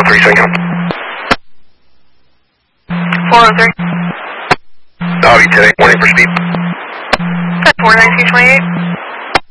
403 second. 403. Audi 10 warning for speed. 49228.